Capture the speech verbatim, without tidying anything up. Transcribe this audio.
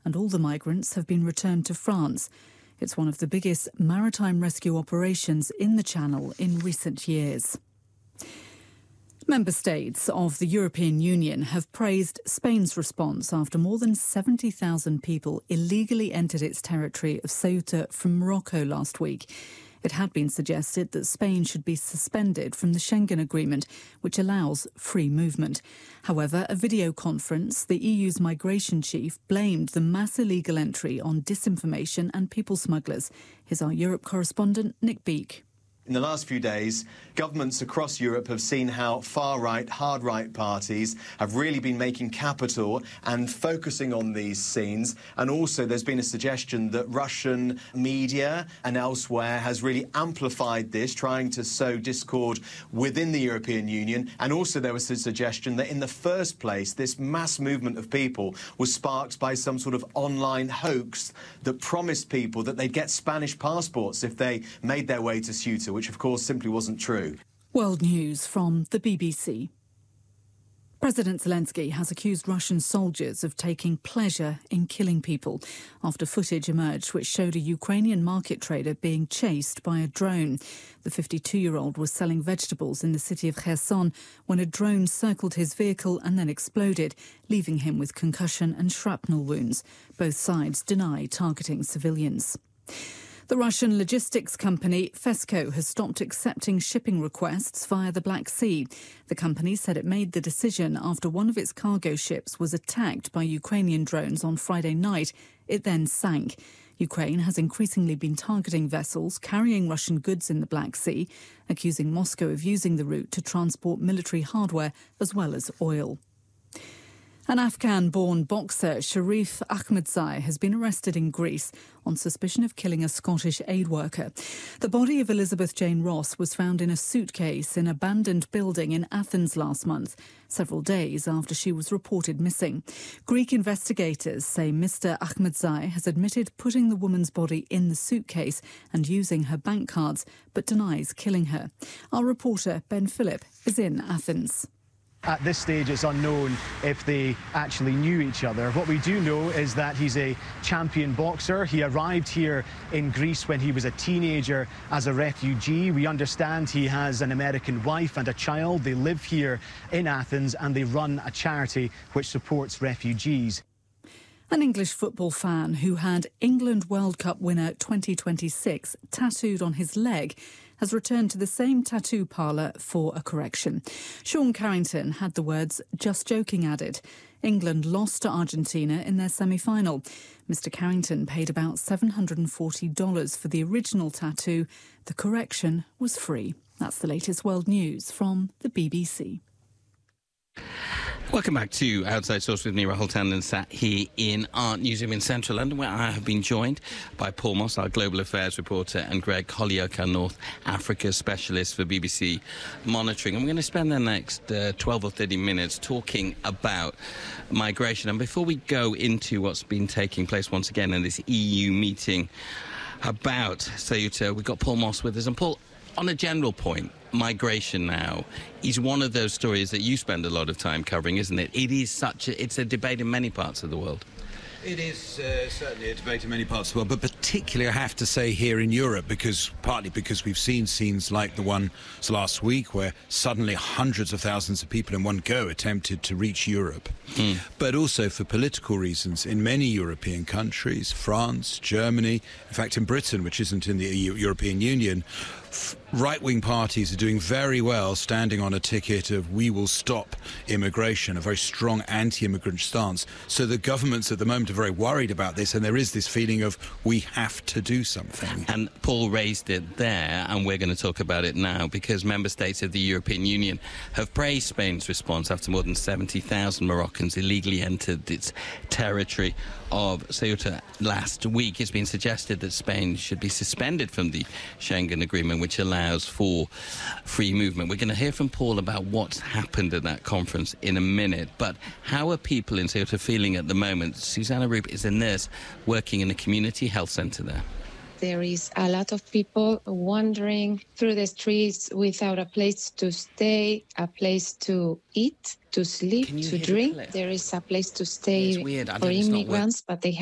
and all the migrants have been returned to France. It's one of the biggest maritime rescue operations in the Channel in recent years. Member states of the European Union have praised Spain's response after more than seventy thousand people illegally entered its territory of Ceuta from Morocco last week. It had been suggested that Spain should be suspended from the Schengen Agreement, which allows free movement. However, a video conference, the E U's migration chief blamed the mass illegal entry on disinformation and people smugglers. Here's our Europe correspondent, Nick Beake. In the last few days, governments across Europe have seen how far-right, hard-right parties have really been making capital and focusing on these scenes. And also there's been a suggestion that Russian media and elsewhere has really amplified this, trying to sow discord within the European Union. And also there was a suggestion that in the first place, this mass movement of people was sparked by some sort of online hoax that promised people that they'd get Spanish passports if they made their way to Ceuta, which of course simply wasn't true. World News from the B B C. President Zelensky has accused Russian soldiers of taking pleasure in killing people after footage emerged which showed a Ukrainian market trader being chased by a drone. The fifty-two-year-old was selling vegetables in the city of Kherson when a drone circled his vehicle and then exploded, leaving him with concussion and shrapnel wounds. Both sides deny targeting civilians. The Russian logistics company Fesco has stopped accepting shipping requests via the Black Sea. The company said it made the decision after one of its cargo ships was attacked by Ukrainian drones on Friday night. It then sank. Ukraine has increasingly been targeting vessels carrying Russian goods in the Black Sea, accusing Moscow of using the route to transport military hardware as well as oil. An Afghan-born boxer, Sharif Ahmadzai, has been arrested in Greece on suspicion of killing a Scottish aid worker. The body of Elizabeth Jane Ross was found in a suitcase in an abandoned building in Athens last month, several days after she was reported missing. Greek investigators say Mister Ahmadzai has admitted putting the woman's body in the suitcase and using her bank cards, but denies killing her. Our reporter, Ben Phillip, is in Athens. At this stage, it's unknown if they actually knew each other. What we do know is that he's a champion boxer. He arrived here in Greece when he was a teenager as a refugee. We understand he has an American wife and a child. They live here in Athens and they run a charity which supports refugees. An English football fan who had England World Cup winner twenty twenty-six tattooed on his leg has returned to the same tattoo parlour for a correction. Sean Carrington had the words "just joking" added. England lost to Argentina in their semi-final. Mister Carrington paid about seven hundred forty dollars for the original tattoo. The correction was free. That's the latest world news from the B B C. Welcome back to Outside Source with me, Rahul Tandon, sat here in our newsroom in central London, where I have been joined by Paul Moss, our global affairs reporter, and Greg Holyoake, our North Africa specialist for B B C Monitoring. And we're going to spend the next uh, twelve or thirty minutes talking about migration. And before we go into what's been taking place once again in this E U meeting about Ceuta, we've got Paul Moss with us. And Paul, on a general point, migration now is one of those stories that you spend a lot of time covering, isn't it? It is such a, it's a debate in many parts of the world. It is uh, certainly a debate in many parts of the world, but particularly, I have to say, here in Europe, because partly because we've seen scenes like the one last week where suddenly hundreds of thousands of people in one go attempted to reach Europe, mm. but also for political reasons in many European countries, France, Germany, in fact in Britain, which isn't in the European Union, right-wing parties are doing very well standing on a ticket of "we will stop immigration," a very strong anti-immigrant stance. So the governments at the moment are very worried about this, and there is this feeling of we have to do something. And Paul raised it there, and we're going to talk about it now, because member states of the European Union have praised Spain's response after more than seventy thousand Moroccans illegally entered its territory of Ceuta last week. It's been suggested that Spain should be suspended from the Schengen Agreement, which allows for free movement. We're going to hear from Paul about what's happened at that conference in a minute. But how are people in Ceuta feeling at the moment? Susanna Roop is a nurse working in a community health centre there. There is a lot of people wandering through the streets without a place to stay, a place to eat, to sleep, to drink. There is a place to stay for for immigrants, but they